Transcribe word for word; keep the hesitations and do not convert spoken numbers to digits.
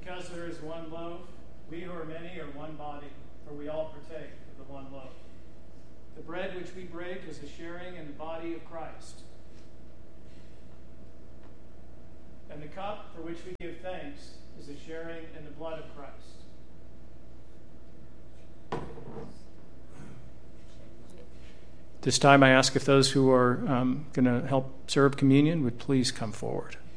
because there is one loaf, we who are many are one body, for we all partake of the one loaf. The bread which we break is a sharing in the body of Christ. And the cup for which we give thanks is a sharing in the blood of Christ. This time I ask if those who are um, going to help serve communion would please come forward.